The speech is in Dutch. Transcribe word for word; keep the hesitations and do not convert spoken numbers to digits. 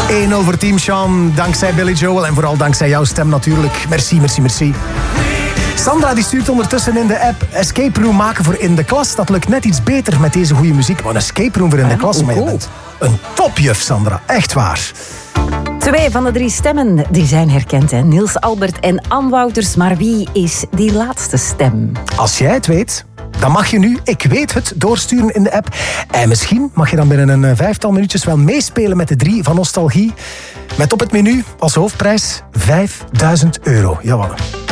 één nul voor Team Sean, dankzij Billy Joel en vooral dankzij jouw stem natuurlijk. Merci, merci, merci. Sandra die stuurt ondertussen in de app escape room maken voor in de klas. Dat lukt net iets beter met deze goede muziek. Maar een escape room voor in de klas, maar je bent een topjuf, Sandra. Echt waar. Twee van de drie stemmen die zijn herkend, hè? Niels Albert en Ann Wouters. Maar wie is die laatste stem? Als jij het weet, dan mag je nu Ik Weet Het doorsturen in de app. En misschien mag je dan binnen een vijftal minuutjes wel meespelen met de drie van Nostalgie. Met op het menu als hoofdprijs vijfduizend euro. Jawel.